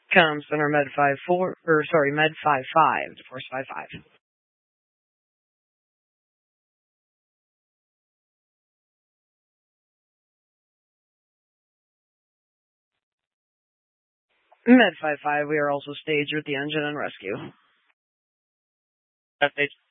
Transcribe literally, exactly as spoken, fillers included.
Comm Center Med five four, or sorry, Med five five, Force five five. Med five five, we are also staged with the engine and rescue. That's